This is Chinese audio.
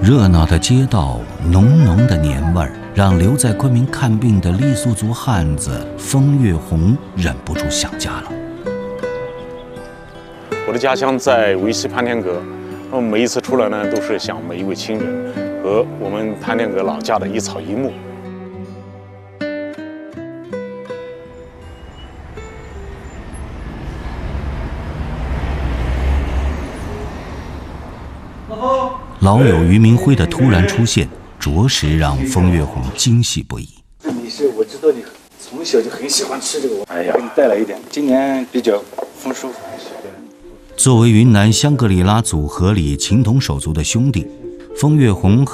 热闹的街道，浓浓的年味儿，让留在昆明看病的傈僳族汉子封月红忍不住想家了。 我的家乡在维西潘天阁，每一次出来呢，都是想每一位亲人和我们潘天阁老家的一草一木。 老友于明辉的突然出现，着实让封月红惊喜不已。 我知道你从小就很喜欢吃这个，哎呀，给你带来一点，今年比较丰收。 作为云南香格里拉组合里情同手足的兄弟，封月红